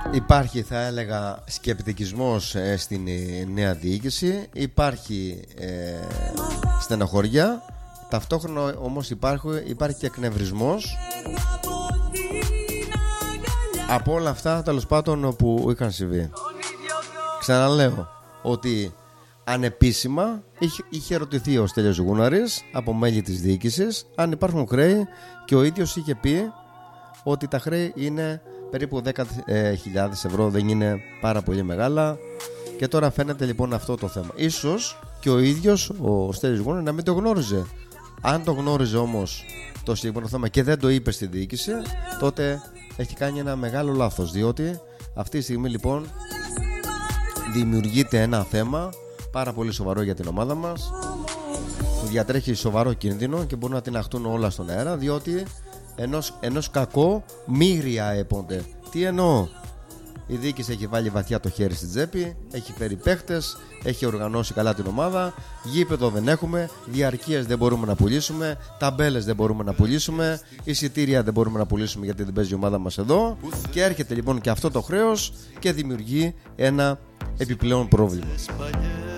Υπάρχει, θα έλεγα, σκεπτικισμός στην νέα διοίκηση. Υπάρχει στενοχωριά. Ταυτόχρονα όμως υπάρχει και εκνευρισμός από όλα αυτά, τέλος πάντων, που είχαν συμβεί. Ξαναλέω ότι ανεπίσημα είχε ερωτηθεί ο Στέλιος Γούναρης από μέλη της διοίκησης αν υπάρχουν χρέη, και ο ίδιος είχε πει ότι τα χρέη είναι περίπου 10.000 ευρώ, δεν είναι πάρα πολύ μεγάλα. Και τώρα φαίνεται λοιπόν αυτό το θέμα. Ίσως και ο ίδιος ο Στέλιος Γούναρης να μην το γνώριζε. Αν το γνώριζε όμως το συγκεκριμένο θέμα και δεν το είπε στη διοίκηση, τότε έχει κάνει ένα μεγάλο λάθος, διότι αυτή τη στιγμή λοιπόν δημιουργείται ένα θέμα πάρα πολύ σοβαρό για την ομάδα μας, που διατρέχει σοβαρό κίνδυνο και μπορούν να την αχτούν όλα στον αέρα, διότι ενός κακό μοίρια έπονται. Τι εννοώ? Η διοίκηση έχει βάλει βαθιά το χέρι στην τσέπη, έχει φέρει παίχτες, έχει οργανώσει καλά την ομάδα, γήπεδο δεν έχουμε, διαρκείες δεν μπορούμε να πουλήσουμε, ταμπέλες δεν μπορούμε να πουλήσουμε, εισιτήρια δεν μπορούμε να πουλήσουμε γιατί δεν παίζει η ομάδα μας εδώ, και έρχεται λοιπόν και αυτό το χρέος και δημιουργεί ένα επιπλέον πρόβλημα.